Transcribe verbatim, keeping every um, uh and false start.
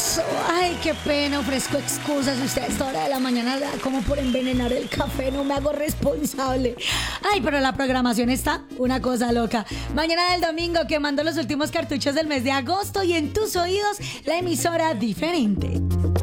eso. Ay, qué pena, ofrezco excusas. Usted a esta hora de la mañana da como por envenenar el café, no me hago responsable. Ay, pero la programación está una cosa loca. Mañana del domingo quemando los últimos cartuchos del mes de agosto y en tus oídos la emisora diferente.